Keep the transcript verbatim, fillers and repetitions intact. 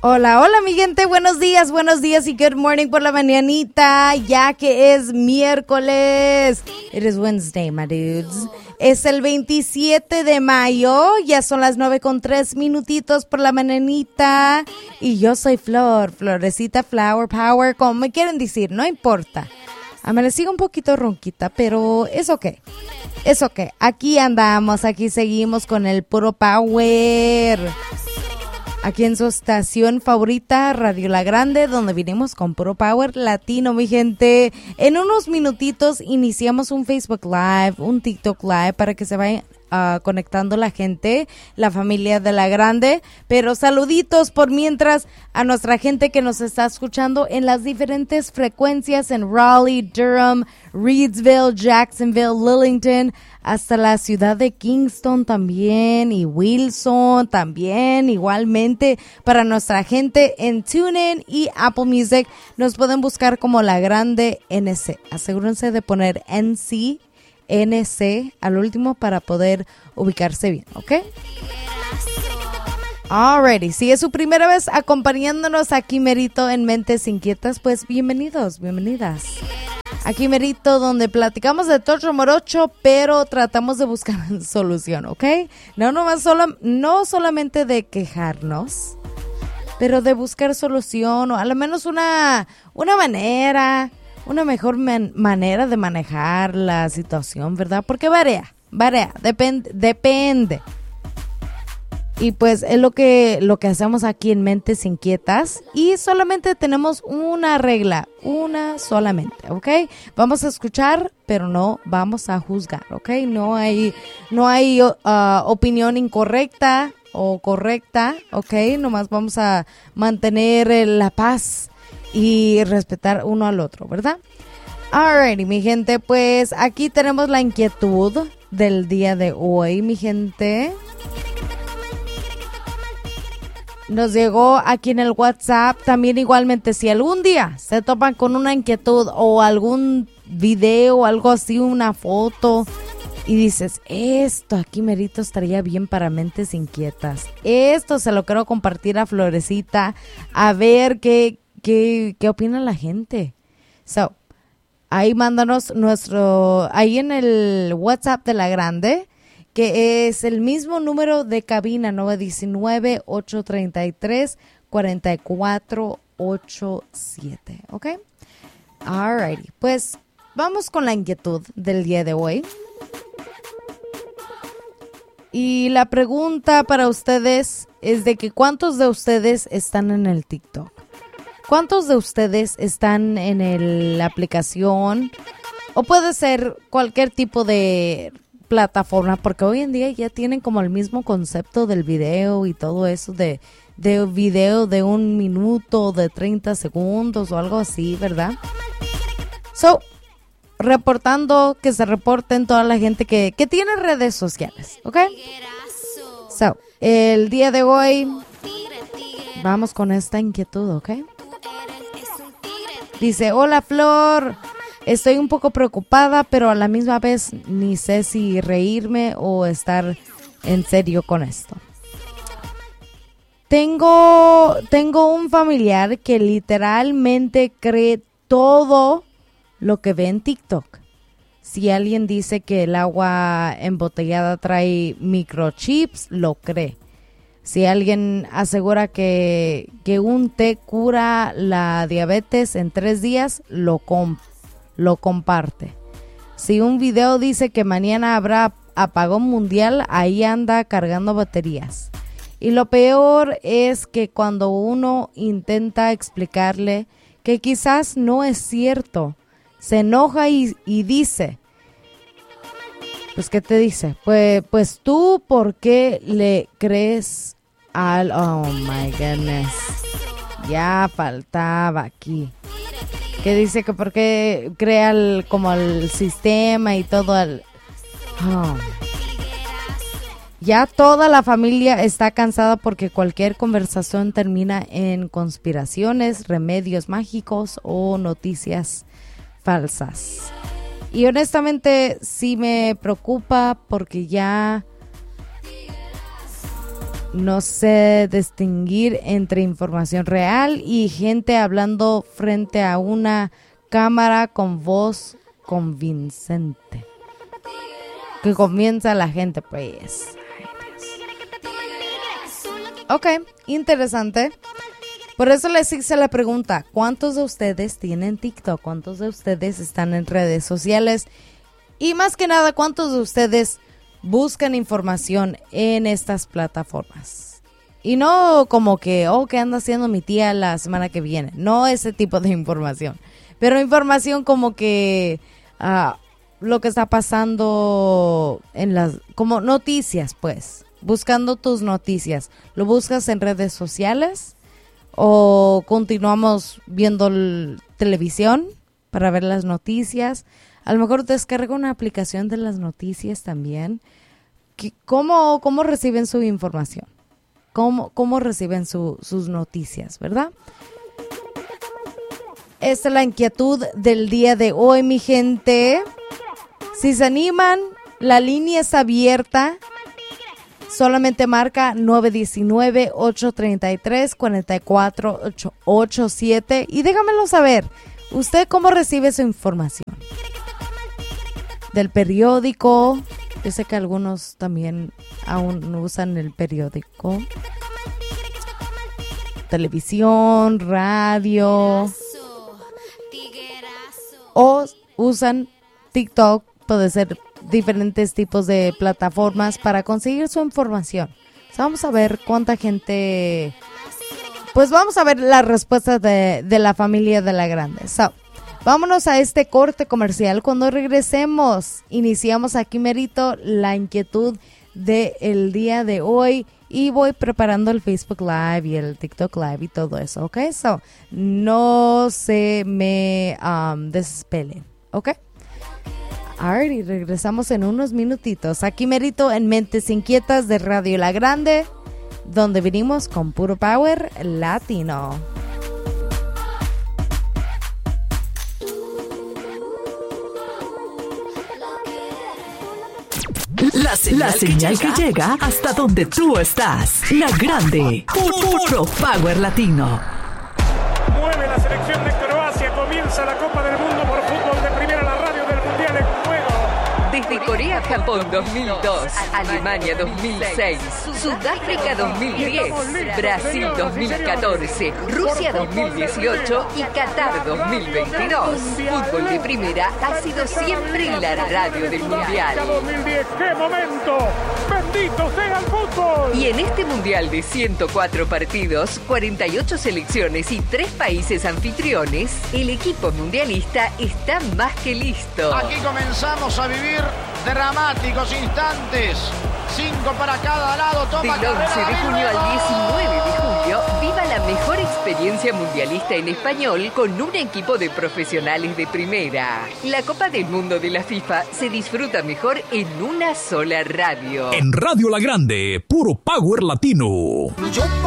Hola, hola mi gente, buenos días, buenos días y good morning por la mañanita, ya que es miércoles. It is Wednesday, my dudes. Es el veintisiete de mayo, ya son las nueve con tres minutitos por la mañanita. Y yo soy Flor, Florecita Flower Power, como me quieren decir, no importa. Amanecí un poquito ronquita, pero es ok. Es ok, aquí andamos, aquí seguimos con el puro power. Aquí en su estación favorita, Radio La Grande, donde vinimos con puro power latino, mi gente. En unos minutitos iniciamos un Facebook Live, un TikTok Live para que se vayan uh, conectando la gente, la familia de La Grande. Pero saluditos por mientras a nuestra gente que nos está escuchando en las diferentes frecuencias en Raleigh, Durham, Reidsville, Jacksonville, Lillington, hasta la ciudad de Kingston también y Wilson también, igualmente para nuestra gente en TuneIn y Apple Music nos pueden buscar como La Grande N C. Asegúrense de poner N C, N C al último para poder ubicarse bien, ¿ok? Alrighty, si es su primera vez acompañándonos aquí merito en Mentes Inquietas, pues bienvenidos, bienvenidas. Aquí merito donde platicamos de todo morocho, pero tratamos de buscar solución, ¿ok? No, no, más solo, no solamente de quejarnos, pero de buscar solución o al menos una, una manera, una mejor man, manera de manejar la situación, ¿verdad? Porque varía, varía, depende, depende. Y pues es lo que, lo que hacemos aquí en Mentes Inquietas y solamente tenemos una regla, una solamente, ¿ok? Vamos a escuchar, pero no vamos a juzgar, ¿ok? No hay, no hay uh, opinión incorrecta o correcta, ¿ok? Nomás vamos a mantener la paz y respetar uno al otro, ¿verdad? Alrighty, mi gente, pues aquí tenemos la inquietud del día de hoy, mi gente. Nos llegó aquí en el WhatsApp. También igualmente, si algún día se topan con una inquietud o algún video o algo así, una foto, y dices, esto aquí merito estaría bien para Mentes Inquietas. Esto se lo quiero compartir a Florecita, a ver qué, qué, qué opina la gente. So, ahí mándanos nuestro, ahí en el WhatsApp de La Grande, que es el mismo número de cabina, nueve uno nueve, ocho tres tres, cuatro cuatro ocho siete, ¿ok? Alrighty, pues vamos con la inquietud del día de hoy. Y la pregunta para ustedes es de que ¿cuántos de ustedes están en el TikTok? ¿Cuántos de ustedes están en el, la aplicación? O puede ser cualquier tipo de plataforma, porque hoy en día ya tienen como el mismo concepto del video y todo eso de, de video de un minuto, de treinta segundos o algo así, ¿verdad? So, reportando, que se reporten toda la gente que, que tiene redes sociales, ¿ok? So, el día de hoy vamos con esta inquietud, ¿ok? Dice, hola Flor, estoy un poco preocupada, pero a la misma vez ni sé si reírme o estar en serio con esto. Tengo, tengo un familiar que literalmente cree todo lo que ve en TikTok. Si alguien dice que el agua embotellada trae microchips, lo cree. Si alguien asegura que, que un té cura la diabetes en tres días, lo compra. Lo comparte. Si un video dice que mañana habrá apagón mundial, ahí anda cargando baterías. Y lo peor es que cuando uno intenta explicarle que quizás no es cierto, se enoja y, y dice, pues ¿qué te dice? Pues, pues tú, ¿por qué le crees al... Oh my goodness. Ya faltaba aquí. Que dice que porque crea el, como el sistema y todo el... Oh. Ya toda la familia está cansada porque cualquier conversación termina en conspiraciones, remedios mágicos o noticias falsas. Y honestamente sí me preocupa porque ya no sé distinguir entre información real y gente hablando frente a una cámara con voz convincente. Que comienza la gente, pues. Ok, interesante. Por eso les hice la pregunta, ¿cuántos de ustedes tienen TikTok? ¿Cuántos de ustedes están en redes sociales? Y más que nada, ¿cuántos de ustedes buscan información en estas plataformas? Y no como que, oh, ¿qué anda haciendo mi tía la semana que viene? No ese tipo de información. Pero información como que uh, lo que está pasando en las, como noticias, pues. Buscando tus noticias. ¿Lo buscas en redes sociales? ¿O continuamos viendo el, televisión para ver las noticias? A lo mejor descarga una aplicación de las noticias también. ¿Cómo, cómo reciben su información? ¿Cómo, cómo reciben su, sus noticias, verdad? Esta es la inquietud del día de hoy, mi gente. Si se animan, la línea está abierta. Solamente marca nueve uno nueve, ocho tres tres, cuatro cuatro ocho siete y déjamelo saber. ¿Usted cómo recibe su información? ¿Del periódico? Yo sé que algunos también aún usan el periódico. Televisión, radio. O usan TikTok, puede ser diferentes tipos de plataformas para conseguir su información. O sea, vamos a ver cuánta gente... Pues vamos a ver la respuesta de, de la familia de la grande. So, vámonos a este corte comercial. Cuando regresemos, iniciamos aquí merito la inquietud del día de hoy. Y voy preparando el Facebook Live y el TikTok Live y todo eso, ¿ok? So, no se me um, desespelen, ¿ok? Alright, y regresamos en unos minutitos. Aquí merito en Mentes Inquietas de Radio La Grande, donde vinimos con puro power latino. La señal, la señal que, llega que llega hasta donde tú estás. La Grande, puro power latino. Mueve la selección de Croacia, comienza la Copa del Mundo por fútbol de primera, la radio del Mundial en juego. Desde Corea-Japón dos mil dos, Alemania dos mil seis, Sudáfrica dos mil diez, Brasil dos mil catorce, Rusia dos mil dieciocho y Qatar dos mil veintidós. Fútbol de primera ha sido siempre la radio del Mundial. dos mil diez, ¡qué momento! ¡Bendito sea el fútbol! Y en este Mundial de ciento cuatro partidos, cuarenta y ocho selecciones y tres países anfitriones, el equipo mundialista está más que listo. Aquí comenzamos a vivir dramáticos instantes. Cinco para cada lado. Toma Del once de junio al diecinueve de julio, viva la mejor experiencia mundialista en español con un equipo de profesionales de primera. La Copa del Mundo de la FIFA se disfruta mejor en una sola radio. En Radio La Grande, puro power latino. Yo